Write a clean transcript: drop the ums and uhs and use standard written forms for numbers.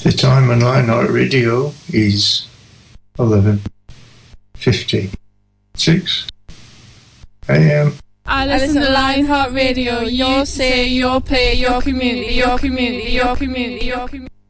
The time on Lionheart Radio is 11:56 a.m. I listen to Lionheart Radio. Your say, your play, your community, your community, your community, your community.